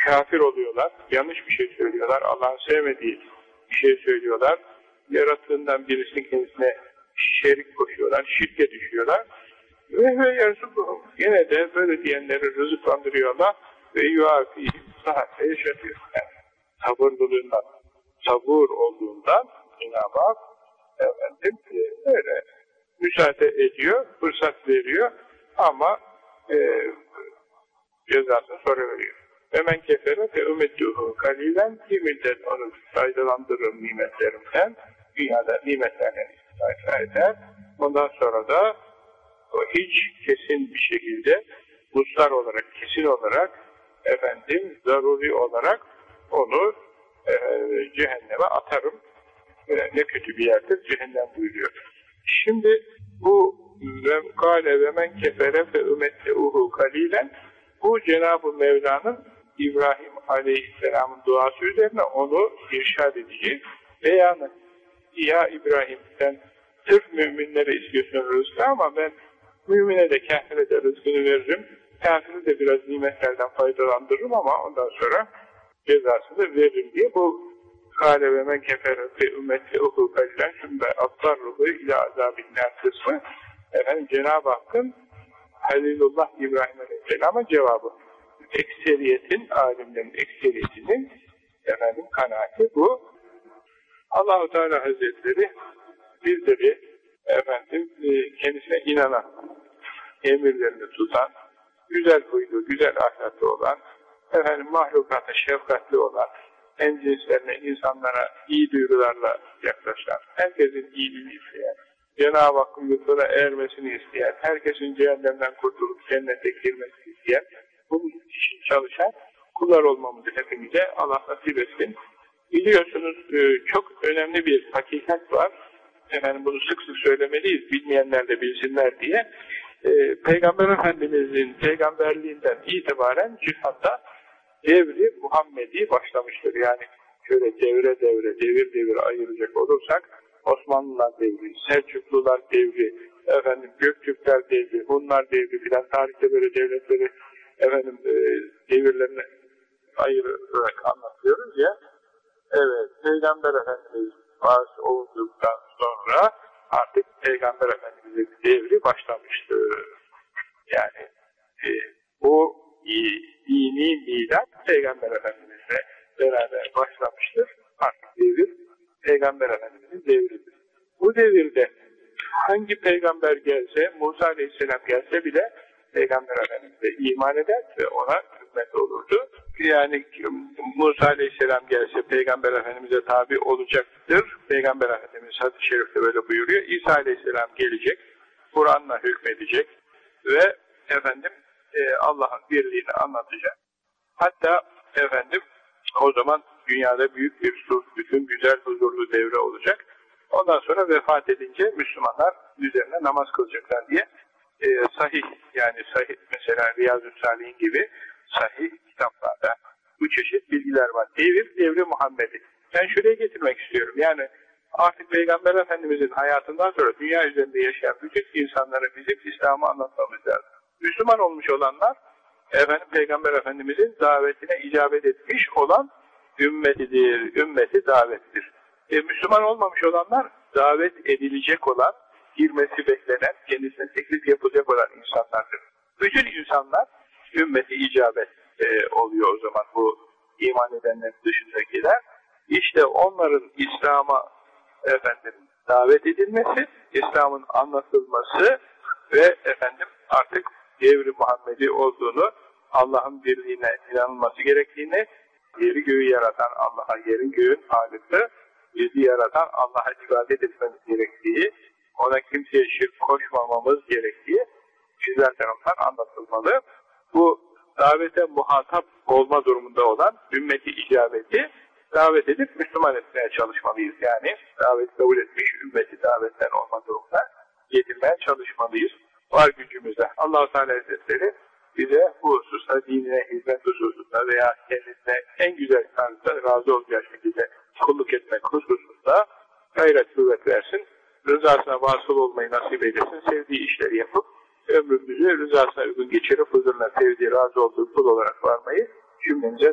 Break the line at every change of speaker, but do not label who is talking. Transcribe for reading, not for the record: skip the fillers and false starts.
kafir oluyorlar, yanlış bir şey söylüyorlar, Allah'ın sevmediği bir şey söylüyorlar, yarattığından birisinin kendisine şerik koşuyorlar, şirke düşüyorlar. Ve yarzukuhum, yine de böyle diyenleri rızıklandırıyor Allah ve yuafihim saatte yaşatıyor. Yani sabırlılığından, sabır olduğundan Cenab-ı Hak öyle müsaade ediyor, fırsat veriyor ama cezasını sonra veriyor. Ve men kefere fe ümettuhu kalilen, bir müddet onu faydalandırır nimetlerimden, dünyada nimetlerden istifade eder. Ondan sonra da o hiç kesin bir şekilde mustar olarak, kesin olarak zaruri olarak onu cehenneme atarım. Ne kötü bir yerdir, cehennem buyuruyor. Şimdi bu kâle ve men kefere fe ümetteuhu kalilen, bu Cenab-ı Mevla'nın İbrahim Aleyhisselam'ın duası üzerine onu irşad edici beyanı. Ya İbrahim, sen sırf müminlere istiyorsun rızkı ama ben mümine de kafire de rızkını veririm. Kafiri de biraz nimetlerden faydalandırırım ama ondan sonra cezasını veririm diye bu kâle ve men kefere fe ümetteuhu kalilen sümme attarruhu ila azâbinnâr kısmı Cenab-ı Hakk'ın Halilullah İbrahim Aleyhisselam'a cevabı. Ekseriyetin, alimlerin ekseriyetinin kanaati bu. Allah-u Teala Hazretleri bizleri kendisine inanan, emirlerini tutan, güzel huylu, güzel ahlaklı olan, mahlukata şefkatli olan, en cinslerine, insanlara iyi duygularla yaklaşan, herkesin iyiliğini isteyen, Cenab-ı Hakk'ın lütfuna ermesini isteyen, herkesin cehennemden kurtulup cennete girmesini isteyen, bunun için çalışan kullar olmamızı hepimize Allah nasip etsin. Biliyorsunuz çok önemli bir hakikat var. Bunu sık sık söylemeliyiz, bilmeyenler de bilsinler diye. Peygamber Efendimiz'in peygamberliğinden itibaren cihatta devri Muhammedi başlamıştır. Yani şöyle devir ayıracak olursak, Osmanlılar devri, Selçuklular devri, Göktürkler devri, Hunlar devri filan, tarihte böyle devletleri devirlerini ayırarak anlatıyoruz ya. Evet, Peygamber Efendimiz bazı olduktan sonra artık Peygamber Efendimiz'in devri başlamıştır. Yani bu dini milat Peygamber Efendimiz'le beraber başlamıştır. Artık devir Peygamber Efendimiz'in devridir. Bu devirde hangi peygamber gelse, Musa Aleyhisselam gelse bile Peygamber Efendimiz'e iman eder ve ona hürmet olurdu. Yani Musa Aleyhisselam gelse Peygamber Efendimiz'e tabi olacaktır. Peygamber Efendimiz hadis-i şerifte böyle buyuruyor. İsa Aleyhisselam gelecek, Kur'an'la hükmedecek ve Allah'ın birliğini anlatacak. Hatta o zaman dünyada büyük bir bütün güzel huzurlu devre olacak. Ondan sonra vefat edince Müslümanlar üzerine namaz kılacaklar diye sahih mesela Riyaz-ı Salihin gibi sahih kitaplarda bu çeşit bilgiler var. Devri Muhammed'i. Ben şuraya getirmek istiyorum. Yani artık Peygamber Efendimiz'in hayatından sonra dünya üzerinde yaşayan bütün insanlara bizim İslam'ı anlatmamız lazım. Müslüman olmuş olanlar Peygamber Efendimiz'in davetine icabet etmiş olan ümmetidir. Ümmeti davettir. Müslüman olmamış olanlar davet edilecek olan, girmesi beklenen, kendisine teklif yapılacak olan insanlardır. Bütün insanlar ümmeti icabet oluyor o zaman bu iman edenlerin dışındakiler. İşte onların İslam'a davet edilmesi, İslam'ın anlatılması ve artık devri Muhammedi olduğunu, Allah'ın birliğine inanılması gerektiğini, yeri göğü yaratan Allah'a, yerin göğün halinde bizi yaratan Allah'a ibadet etmemiz gerektiği, ona kimseye şirk koşmamamız gerektiği bizler tarafından anlatılmalı. Bu davete muhatap olma durumunda olan ümmeti icabeti davet edip Müslüman etmeye çalışmalıyız. Yani davet kabul etmiş ümmeti davetten olma durumuna getirmeye çalışmalıyız. Var gücümüzde. Allah-u Teala Hazretleri bize bu hususta, dinine hizmet hususunda veya kendisine en güzel tarzda razı olacağı şekilde kulluk etmek hususunda gayret kuvvet versin. Rızasına vasıl olmayı nasip eylesin. Sevdiği işleri yapıp ömrümüzü rızasına uygun geçirip huzuruna sevdiği, razı olduğu kul olarak varmayı cümlemize